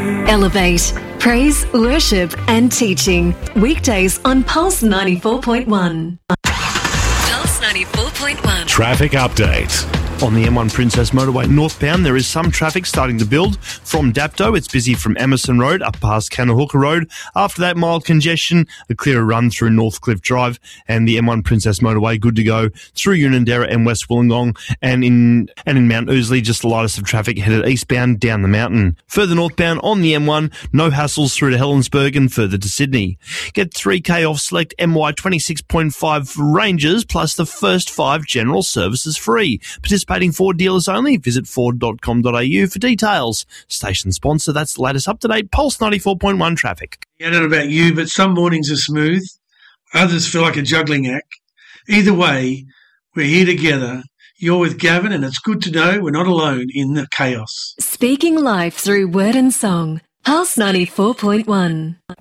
Elevate. Praise, worship and teaching. Weekdays on Pulse 94.1. Pulse 94.1. Traffic update. On the M1 Princess Motorway northbound, there is some traffic starting to build from Dapto. It's busy from Emerson Road up past Cannahooka Road. After that, mild congestion, a clearer run through Northcliffe Drive, and the M1 Princess Motorway good to go through Unanderra and West Wollongong, and in Mount Ousley, just the lightest of traffic headed eastbound down the mountain. Further northbound on the M1, no hassles through to Helensburgh and further to Sydney. Get 3K off select MY 26.5 ranges plus the first 5 general services free. Participating Ford dealers only. Visit ford.com.au for details. Station sponsor, that's the latest up-to-date Pulse 94.1 traffic. I don't know about you, but some mornings are smooth. Others feel like a juggling act. Either way, we're here together. You're with Gavin, and it's good to know we're not alone in the chaos. Speaking life through word and song. Pulse 94.1.